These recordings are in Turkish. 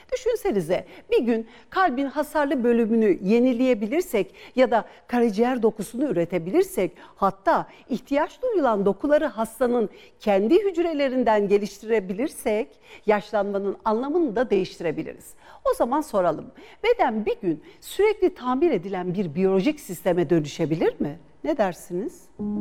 Düşünsenize bir gün kalbin hasarlı bölümünü yenileyebilirsek ya da karaciğer dokusunu üretebilirsek, hatta ihtiyaç duyulan dokuları hastanın kendi hücrelerinden geliştirebilirsek yaşlanmanın anlamını da değiştirebiliriz. O zaman soralım, beden bir gün sürekli tamir edilen bir biyolojik sisteme dönüşebilir mi? Ne dersiniz?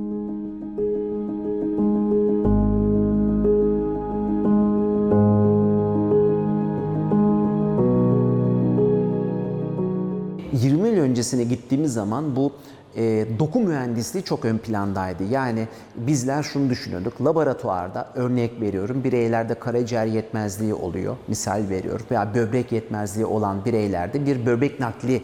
...20 yıl öncesine gittiğimiz zaman bu doku mühendisliği çok ön plandaydı. Yani bizler şunu düşünüyorduk, laboratuvarda örnek veriyorum, bireylerde karaciğer yetmezliği oluyor, misal veriyorum, veya böbrek yetmezliği olan bireylerde bir böbrek nakli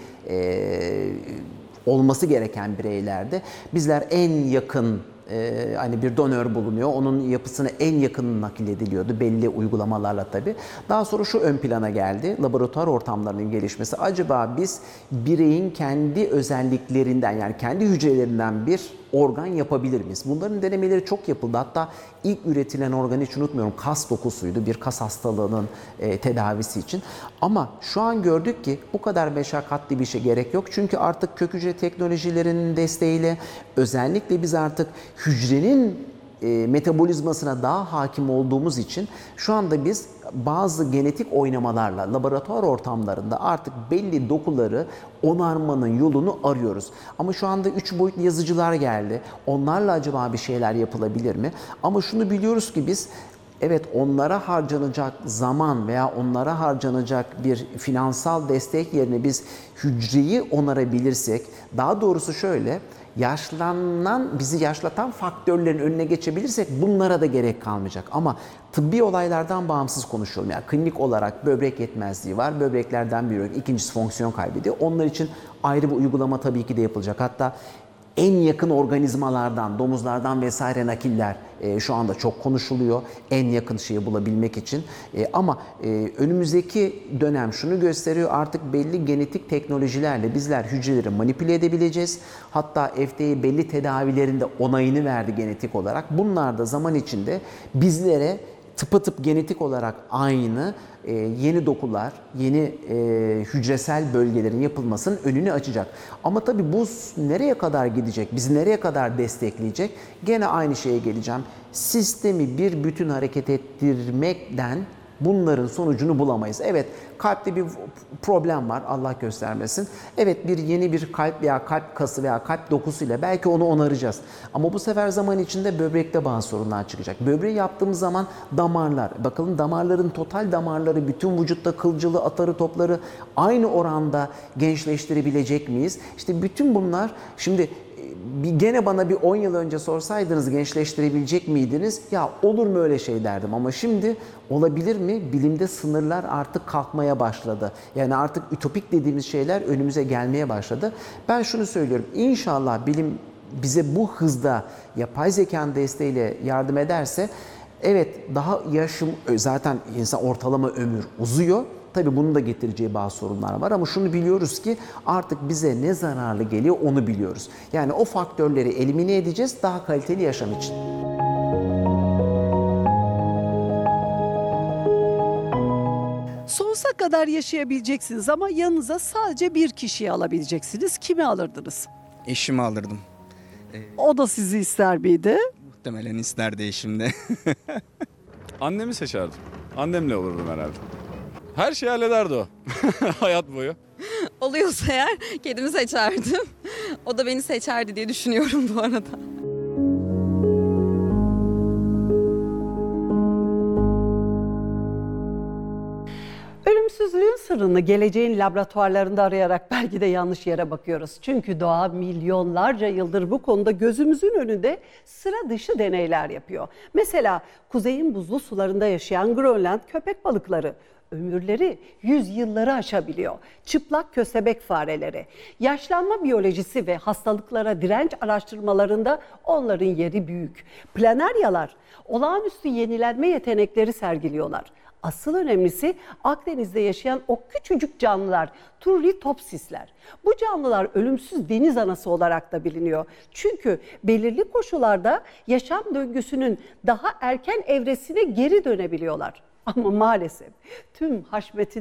olması gereken bireylerde bizler en yakın hani bir donör bulunuyor, onun yapısına en yakın nakil ediliyordu belli uygulamalarla tabii. Daha sonra şu ön plana geldi, laboratuvar ortamlarının gelişmesi. Acaba biz bireyin kendi özelliklerinden, yani kendi hücrelerinden bir organ yapabilir miyiz? Bunların denemeleri çok yapıldı. Hatta ilk üretilen organ, hiç unutmuyorum, kas dokusuydu. Bir kas hastalığının tedavisi için. Ama şu an gördük ki bu kadar meşakkatli bir şey gerek yok. Çünkü artık kök hücre teknolojilerinin desteğiyle özellikle biz artık hücrenin metabolizmasına daha hakim olduğumuz için şu anda biz bazı genetik oynamalarla laboratuvar ortamlarında artık belli dokuları onarmanın yolunu arıyoruz. Ama şu anda 3 boyutlu yazıcılar geldi. Onlarla acaba bir şeyler yapılabilir mi? Ama şunu biliyoruz ki biz, evet, onlara harcanacak zaman veya onlara harcanacak bir finansal destek yerine biz hücreyi onarabilirsek, daha doğrusu şöyle, bizi yaşlatan faktörlerin önüne geçebilirsek bunlara da gerek kalmayacak. Ama tıbbi olaylardan bağımsız konuşuyorum. Yani klinik olarak böbrek yetmezliği var. Böbreklerden biri, ikincisi fonksiyon kaybediyor. Onlar için ayrı bir uygulama tabii ki de yapılacak. Hatta en yakın organizmalardan, domuzlardan vesaire nakiller şu anda çok konuşuluyor. En yakın şeyi bulabilmek için. Ama önümüzdeki dönem şunu gösteriyor. Artık belli genetik teknolojilerle bizler hücreleri manipüle edebileceğiz. Hatta FDA belli tedavilerinde onayını verdi genetik olarak. Bunlar da zaman içinde bizlere tıpatıp genetik olarak aynı yeni dokular, yeni hücresel bölgelerin yapılmasının önünü açacak. Ama tabii bu nereye kadar gidecek, bizi nereye kadar destekleyecek? Gene aynı şeye geleceğim. Sistemi bir bütün hareket ettirmekten bunların sonucunu bulamayız. Evet, kalpte bir problem var, Allah göstermesin. Evet, yeni bir kalp veya kalp kası veya kalp dokusuyla belki onu onaracağız. Ama bu sefer zaman içinde böbrekte bazı sorunlar çıkacak. Böbreği yaptığımız zaman damarlar, bakalım damarların total damarları, bütün vücutta kılcılı, atarı, topları aynı oranda gençleştirebilecek miyiz? İşte bütün bunlar şimdi... Gene bana bir 10 yıl önce sorsaydınız gençleştirebilecek miydiniz? Ya olur mu öyle şey derdim, ama şimdi olabilir mi? Bilimde sınırlar artık kalkmaya başladı. Yani artık ütopik dediğimiz şeyler önümüze gelmeye başladı. Ben şunu söylüyorum, İnşallah bilim bize bu hızda yapay zekanın desteğiyle yardım ederse, evet, daha zaten insan ortalama ömür uzuyor. Tabii bunun da getireceği bazı sorunlar var, ama şunu biliyoruz ki artık bize ne zararlı geliyor onu biliyoruz. Yani o faktörleri elimine edeceğiz daha kaliteli yaşam için. Sonsuza kadar yaşayabileceksiniz ama yanınıza sadece bir kişiyi alabileceksiniz. Kimi alırdınız? Eşimi alırdım. O da sizi ister miydi? Muhtemelen isterdi eşim de. Annemi seçerdim. Annemle olurdum herhalde. Her şeyi hallederdi o. Hayat boyu. Oluyorsa eğer kedimi seçerdim. O da beni seçerdi diye düşünüyorum bu arada. Ölümsüzlüğün sırrını geleceğin laboratuvarlarında arayarak belki de yanlış yere bakıyoruz. Çünkü doğa milyonlarca yıldır bu konuda gözümüzün önünde sıra dışı deneyler yapıyor. Mesela kuzeyin buzlu sularında yaşayan Grönland köpek balıkları ömürleri 100 yılları aşabiliyor. Çıplak köstebek fareleri. Yaşlanma biyolojisi ve hastalıklara direnç araştırmalarında onların yeri büyük. Planaryalar olağanüstü yenilenme yetenekleri sergiliyorlar. Asıl önemlisi Akdeniz'de yaşayan o küçücük canlılar, turritopsisler. Bu canlılar ölümsüz deniz anası olarak da biliniyor. Çünkü belirli koşullarda yaşam döngüsünün daha erken evresine geri dönebiliyorlar. Ama maalesef tüm haşmetin